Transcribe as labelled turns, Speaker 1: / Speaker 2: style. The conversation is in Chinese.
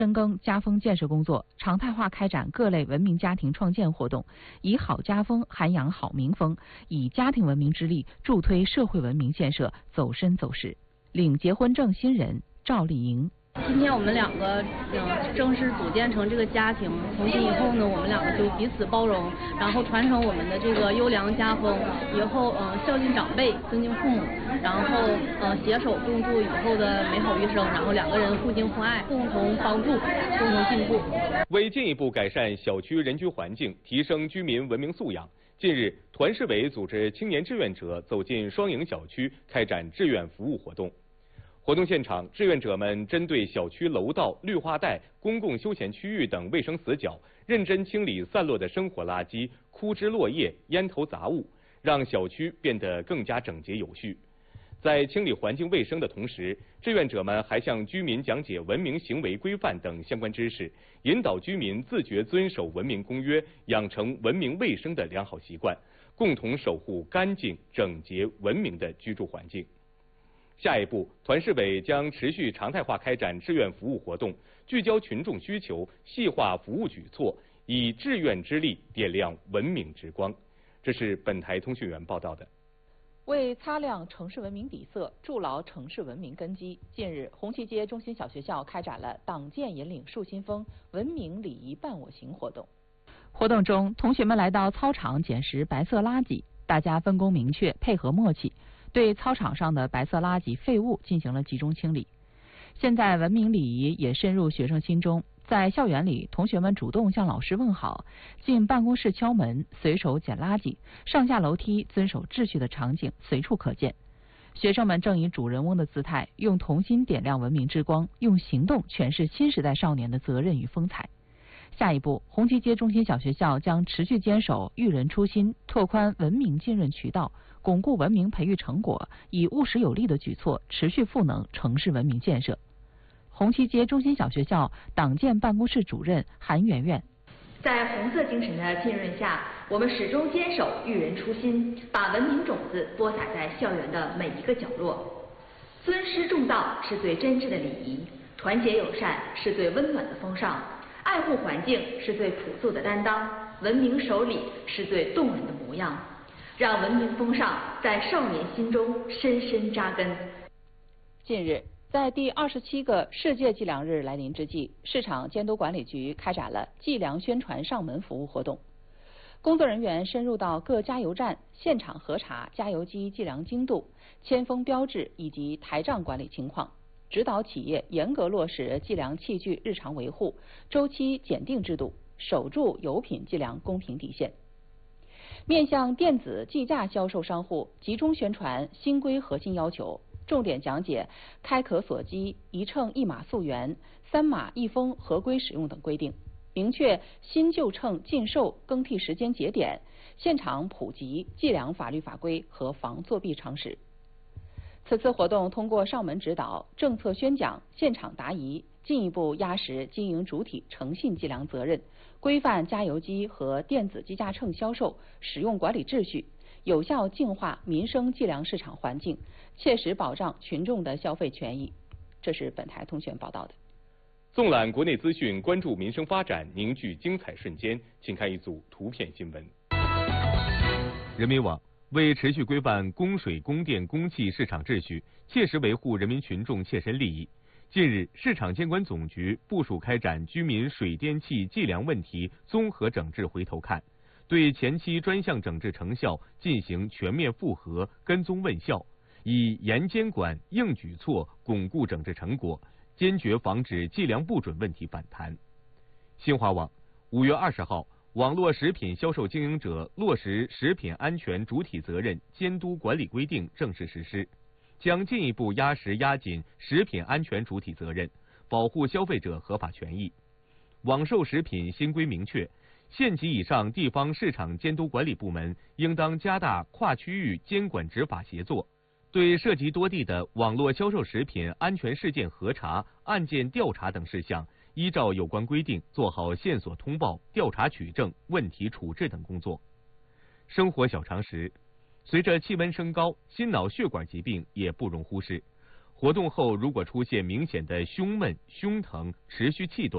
Speaker 1: 深耕家风建设工作，常态化开展各类文明家庭创建活动，以好家风涵养好民风，以家庭文明之力助推社会文明建设走深走实。领结婚证新人赵丽莹。
Speaker 2: 今天我们两个正式组建成这个家庭，从今以后呢，我们两个就彼此包容，然后传承我们的这个优良家风，以后孝敬长辈，尊敬父母，然后携手共度以后的美好余生，然后两个人互敬互爱，共同帮助，共同进步。
Speaker 3: 为进一步改善小区人居环境，提升居民文明素养，近日，团市委组织青年志愿者走进双营小区，开展志愿服务活动。活动现场，志愿者们针对小区楼道、绿化带、公共休闲区域等卫生死角，认真清理散落的生活垃圾、枯枝落叶、烟头杂物，让小区变得更加整洁有序。在清理环境卫生的同时，志愿者们还向居民讲解文明行为规范等相关知识，引导居民自觉遵守文明公约，养成文明卫生的良好习惯，共同守护干净、整洁、文明的居住环境。下一步，团市委将持续常态化开展志愿服务活动，聚焦群众需求，细化服务举措，以志愿之力点亮文明之光。这是本台通讯员报道的。
Speaker 1: 为擦亮城市文明底色，筑牢城市文明根基，近日，红旗街中心小学校开展了党建引领树新风文明礼仪伴我行活动。活动中，同学们来到操场捡拾白色垃圾，大家分工明确，配合默契，对操场上的白色垃圾废物进行了集中清理。现在文明礼仪也深入学生心中，在校园里，同学们主动向老师问好，进办公室敲门，随手捡垃圾，上下楼梯遵守秩序的场景随处可见。学生们正以主人翁的姿态，用童心点亮文明之光，用行动诠释新时代少年的责任与风采。下一步，红旗街中心小学校将持续坚守育人初心，拓宽文明浸润渠道，巩固文明培育成果，以务实有力的举措持续赋能城市文明建设。红旗街中心小学校党建办公室主任韩媛媛，
Speaker 4: 在红色精神的浸润下，我们始终坚守育人初心，把文明种子播撒在校园的每一个角落。尊师重道是最真挚的礼仪，团结友善是最温暖的风尚，爱护环境是最朴素的担当，文明守礼是最动人的模样，让文明风尚在少年心中深深扎根。
Speaker 1: 近日，在第27个世界计量日来临之际，市场监督管理局开展了计量宣传上门服务活动。工作人员深入到各加油站，现场核查加油机计量精度、铅封标志以及台账管理情况，指导企业严格落实计量器具日常维护、周期检定制度，守住油品计量公平底线。面向电子计价销售商户，集中宣传新规核心要求，重点讲解开壳锁机、一秤一码溯源、3码1封合规使用等规定，明确新旧秤禁售更替时间节点，现场普及计量法律法规和防作弊常识。此次活动通过上门指导、政策宣讲、现场答疑，进一步压实经营主体诚信计量责任，规范加油机和电子计价秤销售使用管理秩序，有效净化民生计量市场环境，切实保障群众的消费权益。这是本台通讯报道的。
Speaker 3: 纵览国内资讯，关注民生发展，凝聚精彩瞬间，请看一组图片新闻。人民网为持续规范供水、供电、供气市场秩序，切实维护人民群众切身利益，近日，市场监管总局部署开展居民水电气计量问题综合整治回头看，对前期专项整治成效进行全面复核、跟踪问效，以严监管、硬举措巩固整治成果，坚决防止计量不准问题反弹。新华网5月20号，网络食品销售经营者落实食品安全主体责任监督管理规定正式实施，将进一步压实压紧食品安全主体责任，保护消费者合法权益。网售食品新规明确，县级以上地方市场监督管理部门应当加大跨区域监管执法协作，对涉及多地的网络销售食品安全事件核查、案件调查等事项，依照有关规定做好线索通报、调查取证、问题处置等工作。生活小常识，随着气温升高，心脑血管疾病也不容忽视。活动后如果出现明显的胸闷、胸疼、持续气短，